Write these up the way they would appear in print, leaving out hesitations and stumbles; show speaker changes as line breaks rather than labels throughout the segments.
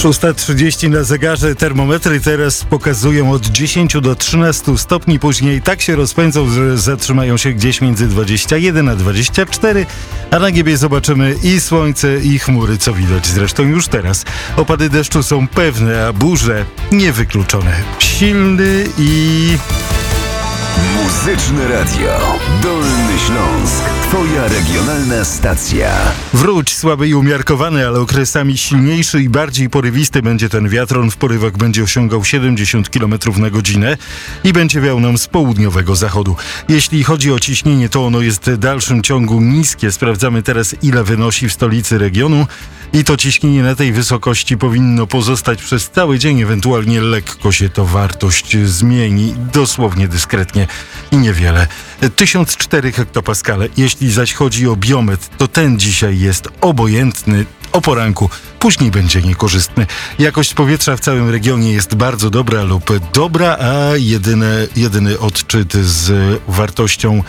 6:30 na zegarze. Termometry teraz pokazują od 10 do 13 stopni. Później tak się rozpędzą, że zatrzymają się gdzieś między 21 a 24, a na niebie zobaczymy i słońce, i chmury, co widać zresztą już teraz. Opady deszczu są pewne, a burze niewykluczone. Silny i...
Muzyczne Radio. Dolny Śląsk. Twoja regionalna stacja.
Wróć, słaby i umiarkowany, ale okresami silniejszy i bardziej porywisty będzie ten wiatr. On w porywach będzie osiągał 70 km na godzinę i będzie wiał nam z południowego zachodu. Jeśli chodzi o ciśnienie, to ono jest w dalszym ciągu niskie. Sprawdzamy teraz, ile wynosi w stolicy regionu. I to ciśnienie na tej wysokości powinno pozostać przez cały dzień, ewentualnie lekko się to wartość zmieni, dosłownie dyskretnie i niewiele. 1004 hektopaskale. Jeśli zaś chodzi o biometr, to ten dzisiaj jest obojętny o poranku, później będzie niekorzystny. Jakość powietrza w całym regionie jest bardzo dobra lub dobra, a jedyny odczyt z wartością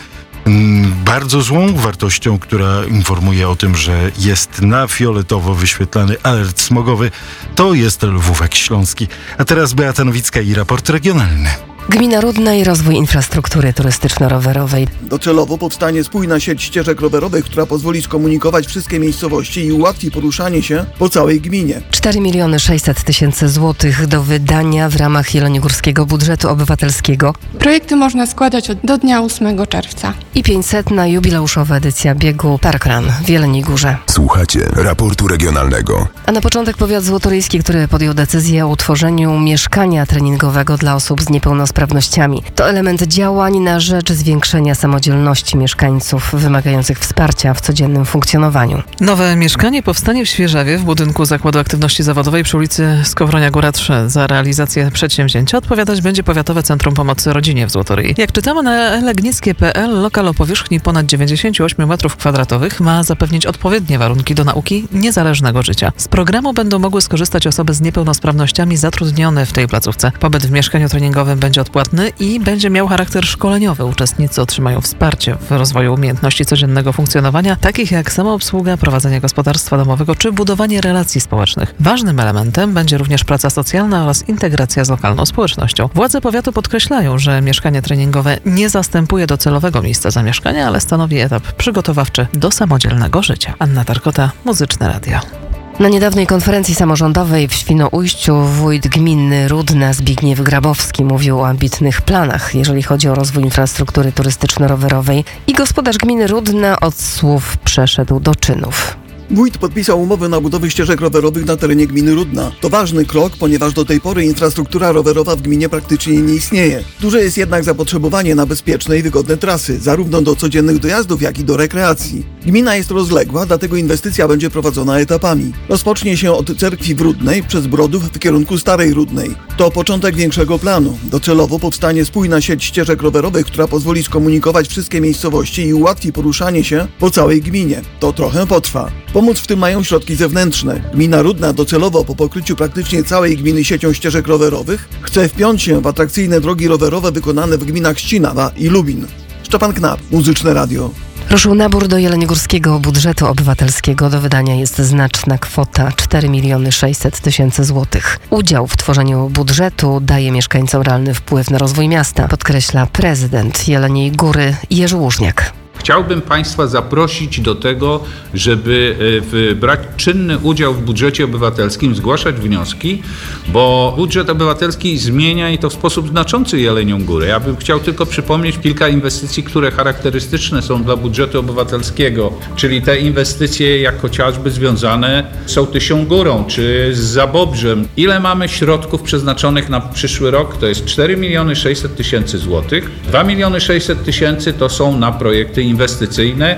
bardzo złą wartością, która informuje o tym, że jest na fioletowo wyświetlany alert smogowy, to jest Lwówek Śląski. A teraz Beata Nowicka i raport regionalny.
Gmina Rudna i rozwój infrastruktury turystyczno-rowerowej.
Docelowo powstanie spójna sieć ścieżek rowerowych, która pozwoli skomunikować wszystkie miejscowości i ułatwi poruszanie się po całej gminie.
4 600 000 złotych do wydania w ramach jeleniogórskiego budżetu obywatelskiego.
Projekty można składać do dnia 8 czerwca.
I 500. jubileuszowa edycja biegu Parkrun w Jeleniej Górze.
Słuchacie raportu regionalnego.
A na początek powiat złotoryjski, który podjął decyzję o utworzeniu mieszkania treningowego dla osób z niepełnosprawnościami. To element działań na rzecz zwiększenia samodzielności mieszkańców wymagających wsparcia w codziennym funkcjonowaniu.
Nowe mieszkanie powstanie w Świeżawie w budynku Zakładu Aktywności Zawodowej przy ulicy Skowronia Góra 3. Za realizację przedsięwzięcia odpowiadać będzie Powiatowe Centrum Pomocy Rodzinie w Złotoryi. Jak czytamy na legnickie.pl, lokal o powierzchni ponad 98 m2 ma zapewnić odpowiednie warunki do nauki niezależnego życia. Z programu będą mogły skorzystać osoby z niepełnosprawnościami zatrudnione w tej placówce. Pobyt w mieszkaniu treningowym będzie odpłatny i będzie miał charakter szkoleniowy. Uczestnicy otrzymają wsparcie w rozwoju umiejętności codziennego funkcjonowania, takich jak samoobsługa, prowadzenie gospodarstwa domowego czy budowanie relacji społecznych. Ważnym elementem będzie również praca socjalna oraz integracja z lokalną społecznością. Władze powiatu podkreślają, że mieszkanie treningowe nie zastępuje docelowego miejsca zamieszkania, ale stanowi etap przygotowawczy do samodzielnego życia. Anna Tarkota, Muzyczne Radio.
Na niedawnej konferencji samorządowej w Świnoujściu wójt gminy Rudna Zbigniew Grabowski mówił o ambitnych planach, jeżeli chodzi o rozwój infrastruktury turystyczno-rowerowej i gospodarz gminy Rudna od słów przeszedł do czynów.
Wójt podpisał umowę na budowę ścieżek rowerowych na terenie gminy Rudna. To ważny krok, ponieważ do tej pory infrastruktura rowerowa w gminie praktycznie nie istnieje. Duże jest jednak zapotrzebowanie na bezpieczne i wygodne trasy, zarówno do codziennych dojazdów, jak i do rekreacji. Gmina jest rozległa, dlatego inwestycja będzie prowadzona etapami. Rozpocznie się od cerkwi w Rudnej przez Brodów w kierunku Starej Rudnej. To początek większego planu. Docelowo powstanie spójna sieć ścieżek rowerowych, która pozwoli skomunikować wszystkie miejscowości i ułatwi poruszanie się po całej gminie. To trochę potrwa. Pomóc w tym mają środki zewnętrzne. Gmina Rudna docelowo po pokryciu praktycznie całej gminy siecią ścieżek rowerowych chce wpiąć się w atrakcyjne drogi rowerowe wykonane w gminach Ścinawa i Lubin. Szczepan Knap, Muzyczne Radio.
Ruszył nabór do jeleniogórskiego budżetu obywatelskiego. Do wydania jest znaczna kwota 4 600 000 złotych. Udział w tworzeniu budżetu daje mieszkańcom realny wpływ na rozwój miasta, podkreśla prezydent Jeleniej Góry Jerzy Łużniak.
Chciałbym Państwa zaprosić do tego, żeby brać czynny udział w budżecie obywatelskim, zgłaszać wnioski, bo budżet obywatelski zmienia i to w sposób znaczący Jelenią Górę. Ja bym chciał tylko przypomnieć kilka inwestycji, które charakterystyczne są dla budżetu obywatelskiego, czyli te inwestycje jak chociażby związane z Sołtysią Górą czy z Zabobrzem. Ile mamy środków przeznaczonych na przyszły rok? To jest 4 600 000 złotych. 2 600 000 to są na projekty inwestycyjne,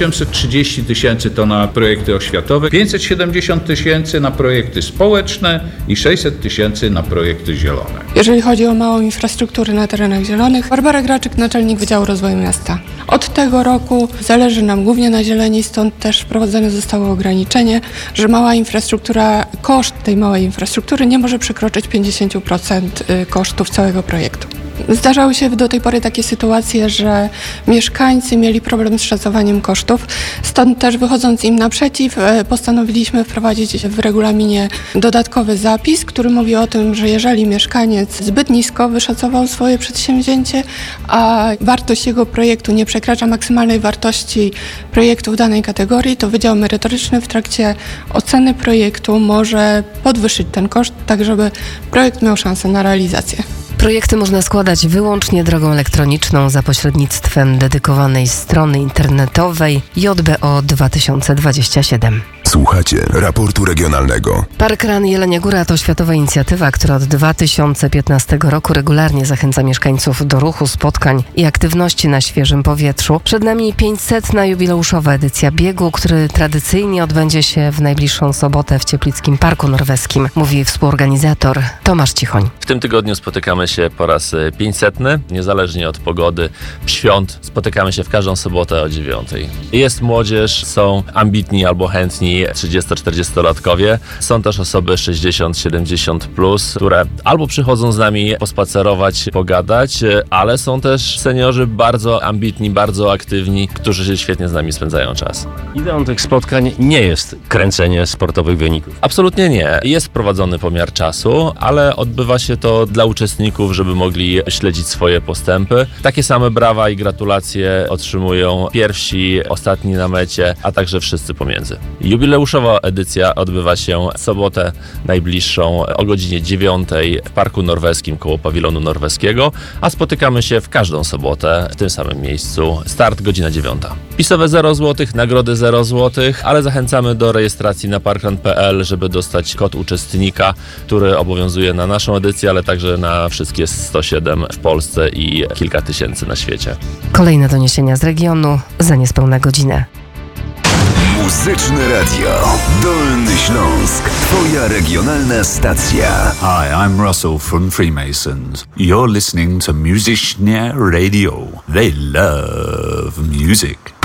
830 000 to na projekty oświatowe, 570 000 na projekty społeczne i 600 000 na projekty zielone.
Jeżeli chodzi o małą infrastrukturę na terenach zielonych, Barbara Graczyk, naczelnik Wydziału Rozwoju Miasta. Od tego roku zależy nam głównie na zieleni, stąd też wprowadzone zostało ograniczenie, że mała infrastruktura, koszt tej małej infrastruktury nie może przekroczyć 50% kosztów całego projektu. Zdarzały się do tej pory takie sytuacje, że mieszkańcy mieli problem z szacowaniem kosztów. Stąd też wychodząc im naprzeciw, postanowiliśmy wprowadzić w regulaminie dodatkowy zapis, który mówi o tym, że jeżeli mieszkaniec zbyt nisko wyszacował swoje przedsięwzięcie, a wartość jego projektu nie przekracza maksymalnej wartości projektu w danej kategorii, to Wydział Merytoryczny w trakcie oceny projektu może podwyższyć ten koszt, tak żeby projekt miał szansę na realizację.
Projekty można składać wyłącznie drogą elektroniczną za pośrednictwem dedykowanej strony internetowej JBO 2027.
Słuchacie raportu regionalnego.
Park Run Jelenia Góra to światowa inicjatywa, która od 2015 roku regularnie zachęca mieszkańców do ruchu, spotkań i aktywności na świeżym powietrzu. Przed nami 500. jubileuszowa edycja biegu, który tradycyjnie odbędzie się w najbliższą sobotę w Cieplickim Parku Norweskim, mówi współorganizator Tomasz Cichoń.
W tym tygodniu spotykamy się po raz 500, niezależnie od pogody, świąt. Spotykamy się w każdą sobotę o 9:00. Jest młodzież, są ambitni albo chętni 30-40-latkowie. Są też osoby 60-70+, które albo przychodzą z nami pospacerować, pogadać, ale są też seniorzy bardzo ambitni, bardzo aktywni, którzy świetnie z nami spędzają czas.
Ideą tych spotkań nie jest kręcenie sportowych wyników.
Absolutnie nie. Jest prowadzony pomiar czasu, ale odbywa się to dla uczestników, żeby mogli śledzić swoje postępy. Takie same brawa i gratulacje otrzymują pierwsi, ostatni na mecie, a także wszyscy pomiędzy. Jubileuszowa edycja odbywa się w sobotę najbliższą o godzinie 9:00 w Parku Norweskim koło Pawilonu Norweskiego, a spotykamy się w każdą sobotę w tym samym miejscu. Start godzina 9:00. Pisowe 0 zł, nagrody 0 zł, ale zachęcamy do rejestracji na parkrun.pl, żeby dostać kod uczestnika, który obowiązuje na naszą edycję, ale także na wszystkie 107 w Polsce i kilka tysięcy na świecie.
Kolejne doniesienia z regionu za niespełna godzinę.
Muzyczne Radio. Dolny Śląsk. Twoja regionalna stacja.
Hi, I'm Russell from Freemasons. You're listening to Muzyczne Radio. They love music.